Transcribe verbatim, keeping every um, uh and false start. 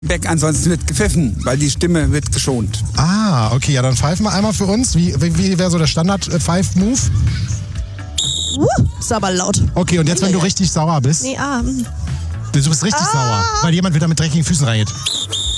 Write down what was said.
Back, ansonsten wird gepfiffen, weil die Stimme wird geschont. Ah, okay, ja, dann pfeifen wir einmal für uns. Wie, wie, wie wäre so der Standard-Pfeif-Move? Uh, ist aber laut. Okay, und jetzt, wenn du richtig sauer bist? Nee, ah. Du bist richtig ah. sauer, weil jemand wieder mit dreckigen Füßen reingeht.